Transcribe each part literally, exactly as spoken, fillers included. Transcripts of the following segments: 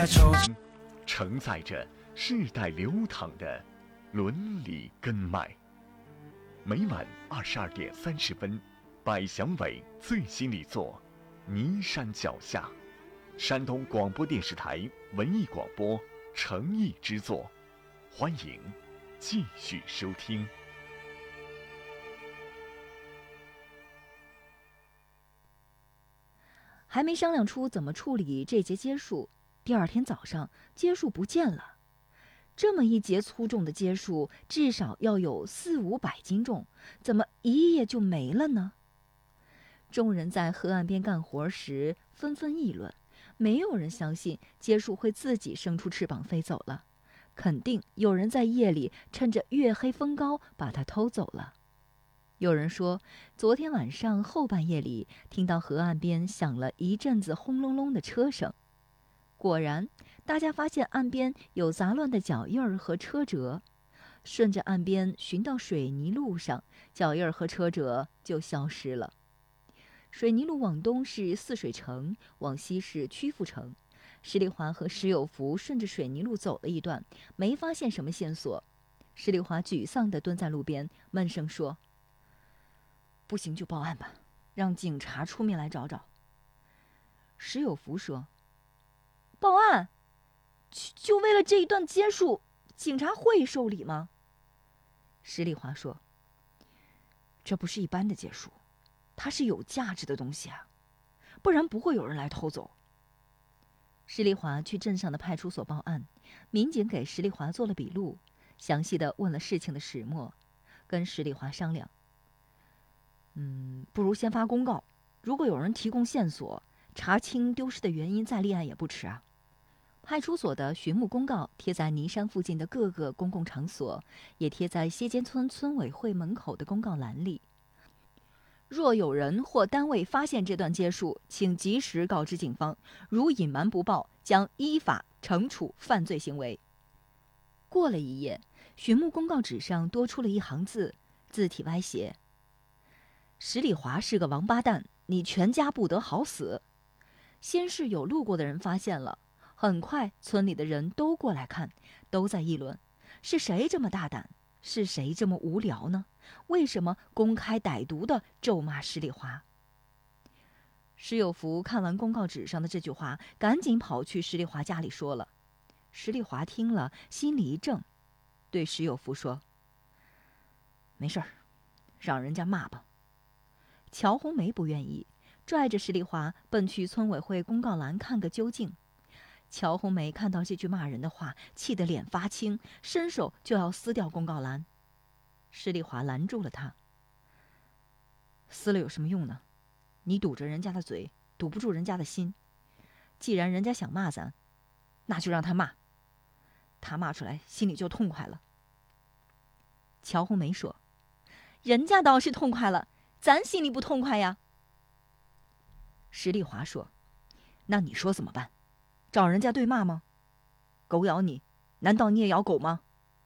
承载着世代流淌的伦理根脉。每晚二十二点三十分，百祥伟最新力作《尼山脚下》，山东广播电视台文艺广播诚意之作，欢迎继续收听。 还没商量出怎么处理这节接树，第二天早上接树不见了。这么一节粗重的接树，至少要有四五百斤重，怎么一夜就没了呢？众人在河岸边干活时纷纷议论，没有人相信接树会自己生出翅膀飞走了，肯定有人在夜里趁着月黑风高把它偷走了。有人说，昨天晚上后半夜里听到河岸边响了一阵子轰隆隆的车声。果然，大家发现岸边有杂乱的脚印儿和车辙，顺着岸边寻到水泥路上，脚印儿和车辙就消失了。水泥路往东是泗水城，往西是曲阜城。石丽华和石有福顺着水泥路走了一段，没发现什么线索。石丽华沮丧地蹲在路边，闷声说：“不行就报案吧，让警察出面来找找。”石有福说：“报案？就就为了这一段接树，警察会受理吗？”石丽华说：“这不是一般的接树，它是有价值的东西啊，不然不会有人来偷走。”石丽华去镇上的派出所报案，民警给石丽华做了笔录，详细的问了事情的始末，跟石丽华商量：“嗯，不如先发公告，如果有人提供线索，查清丢失的原因再立案也不迟啊。”派出所的寻墓公告贴在尼山附近的各个公共场所，也贴在歇间村村委会门口的公告栏里。若有人或单位发现这段接树，请及时告知警方，如隐瞒不报，将依法惩处犯罪行为。过了一夜，寻墓公告纸上多出了一行字，字体歪斜：“石丽华是个王八蛋，你全家不得好死。”先是有路过的人发现了，很快村里的人都过来看，都在议论：是谁这么大胆？是谁这么无聊呢？为什么公开歹毒地咒骂石丽华？石有福看完公告纸上的这句话，赶紧跑去石丽华家里说了。石丽华听了，心里一怔，对石有福说：“没事儿，让人家骂吧。”乔红梅不愿意，拽着石丽华奔去村委会公告栏看个究竟。乔红梅看到这句骂人的话，气得脸发青，伸手就要撕掉公告栏。石丽华拦住了他：“撕了有什么用呢？你堵着人家的嘴，堵不住人家的心。既然人家想骂咱，那就让他骂，他骂出来心里就痛快了。”乔红梅说：“人家倒是痛快了，咱心里不痛快呀。”石丽华说：“那你说怎么办？找人家对骂吗？狗咬你，难道你也咬狗吗？”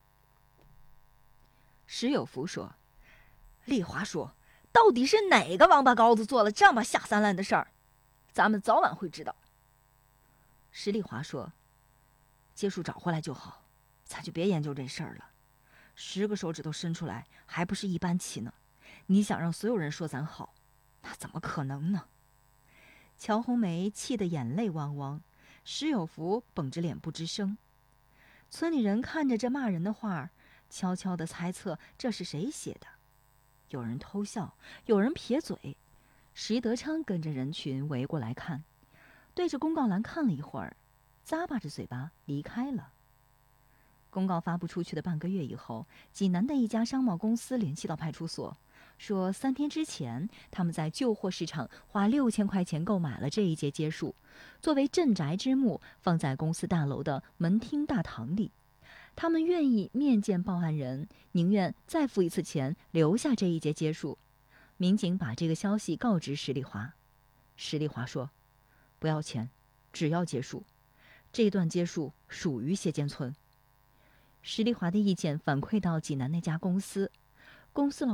石有福说：“丽华说，到底是哪个王八羔子做了这么下三滥的事儿？咱们早晚会知道。”石丽华说：“接树找回来就好，咱就别研究这事儿了。十个手指头伸出来，还不是一般齐呢？你想让所有人说咱好，那怎么可能呢？”乔红梅气得眼泪汪汪，石有福绷着脸不吱声。村里人看着这骂人的画，悄悄地猜测这是谁写的。有人偷笑，有人撇嘴。石德昌跟着人群围过来看，对着公告栏看了一会儿，咂巴着嘴巴离开了。公告发布出去的半个月以后，济南的一家商贸公司联系到派出所，说三天之前他们在旧货市场花六千块钱购买了这一节接树，作为镇宅之木放在公司大楼的门厅大堂里。他们愿意面见报案人，宁愿再付一次钱留下这一节接树。民警把这个消息告知石丽华。石丽华说：“不要钱，只要接树。这段接树属于谢间村。”石丽华的意见反馈到济南那家公司，公司老